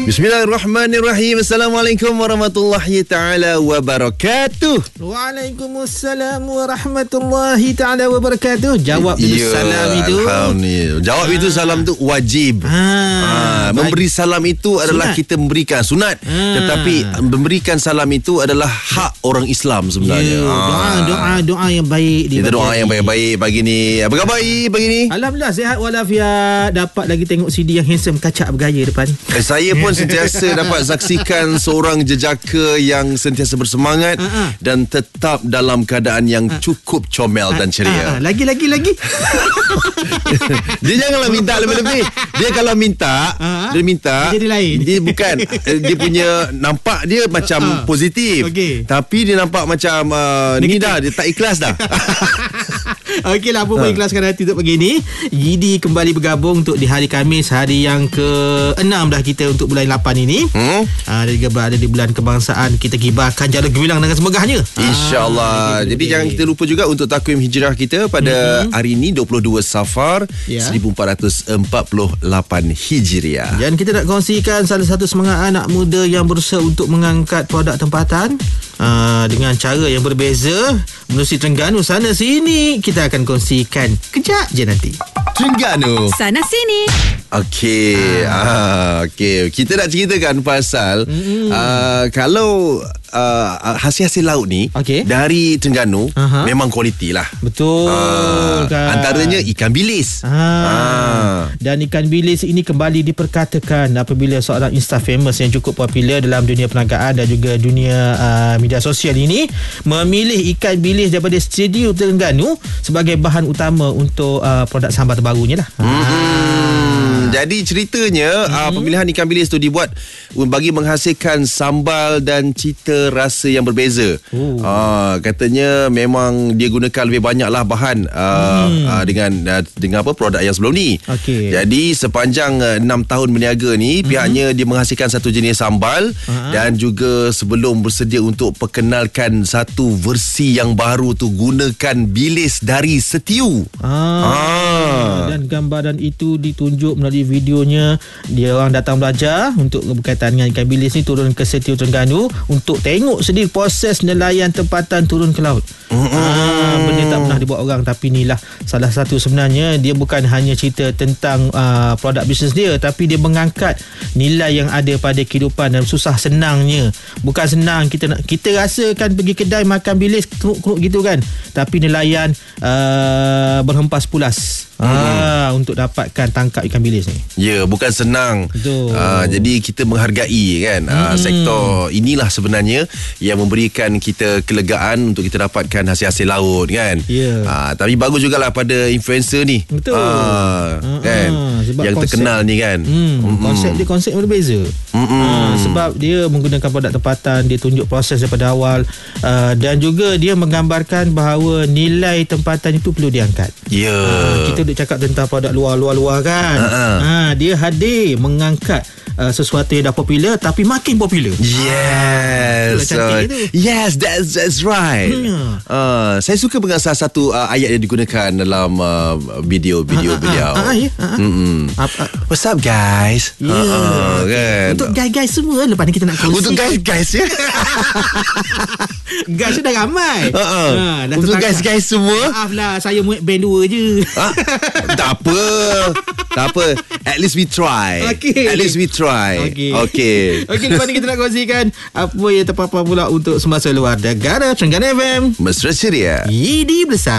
Bismillahirrahmanirrahim. Assalamualaikum warahmatullahi ta'ala wabarakatuh. Waalaikumsalam warahmatullahi ta'ala wabarakatuh. Jawab itu salam itu. Alhamdulillah. Jawab itu salam itu wajib. Memberi salam itu adalah kita memberikan sunat. Tetapi memberikan salam itu adalah hak orang Islam sebenarnya. Doa yang baik. Kita doa yang baik-baik pagi ni. Apa khabar pagi ni? Alhamdulillah sihat walafiat. Dapat lagi tengok CD yang handsome kacak bergaya depan. Saya pun sentiasa dapat saksikan seorang jejaka yang sentiasa bersemangat dan tetap dalam keadaan yang cukup comel dan ceria. Lagi. Dia janganlah minta lebih-lebih. Dia kalau minta, dia minta. Jadi lain. Dia bukan dia punya nampak dia macam positif. Okay. Tapi dia nampak macam ni dah dia tak ikhlas dah. Okeylah, apa pun ikhlaskan hati untuk pagi ni. Yidi kembali bergabung untuk di hari Khamis, hari yang ke-6 dah kita untuk bulan 8 ini. Dan juga berada di bulan kebangsaan. Kita gibarkan jala gemilang dengan semegahnya, InsyaAllah. Jadi jangan kita lupa juga untuk takwim hijrah kita pada hari ini 22 Safar 1448 Hijriah. Dan kita nak kongsikan salah satu semangat anak muda yang berusaha untuk mengangkat produk tempatan dengan cara yang berbeza menerusi Terengganu sana sini. Kita akan kongsikan kejap je nanti. Terengganu sana sini. Okey. Okey. Kita nak ceritakan pasal kalau hasil-hasil laut ni dari Terengganu memang kualiti lah. Betul kan. Antaranya ikan bilis. Dan ikan bilis ini kembali diperkatakan apabila seorang Insta famous yang cukup popular dalam dunia perniagaan dan juga dunia media sosial ini memilih ikan bilis daripada studio Terengganu sebagai bahan utama untuk produk sambal terbarunya lah. Jadi ceritanya pemilihan ikan bilis tu dibuat bagi menghasilkan sambal dan cita rasa yang berbeza. Katanya memang dia gunakan lebih banyaklah bahan dengan apa produk yang sebelum ni. Jadi sepanjang 6 tahun berniaga ni pihaknya dia menghasilkan satu jenis sambal dan juga sebelum bersedia untuk perkenalkan satu versi yang baru tu gunakan bilis dari setiu. Dan gambaran itu ditunjuk melalui videonya. Dia orang datang belajar untuk berkaitan dengan ikan bilis ni, turun ke setiu Terengganu untuk tengok sendiri proses nelayan tempatan turun ke laut. Benda tak pernah dibuat orang. Tapi inilah salah satu sebenarnya. Dia bukan hanya cerita tentang produk bisnes dia, tapi dia mengangkat nilai yang ada pada kehidupan dan susah senangnya. Bukan senang kita rasakan pergi kedai makan bilis keruk-keruk gitu kan, tapi nelayan berhempas pulas untuk dapatkan tangkap ikan bilis ni. Ya, bukan senang. Jadi kita menghargai kan sektor inilah sebenarnya yang memberikan kita kelegaan untuk kita dapatkan hasil-hasil laut kan. Tapi bagus jugalah pada influencer ni. Betul. Kan yang konsep terkenal ni kan. Konsep yang berbeza. Sebab dia menggunakan produk tempatan, dia tunjuk proses daripada awal, dan juga dia menggambarkan bahawa nilai tempatan itu perlu diangkat. Kita duk cakap tentang produk luar kan. Dia hadir mengangkat sesuatu yang dah popular tapi makin popular. Yes, that's right. Saya suka dengan salah satu ayat yang digunakan dalam video beliau. What's up guys? Kan? Untuk guys semua lepas ni kita nak kongsi. Untuk guys ya. Guys sudah ramai. Untuk guys semua. Maaf lah, saya muat band 2 je. Tak apa. At least we try. At least we try. Okay, lepas ni kita nak kongsikan apa yang terpapar pula untuk semasa luar negara. Terengganu FM, Mesra Ceria. Yidi bersama.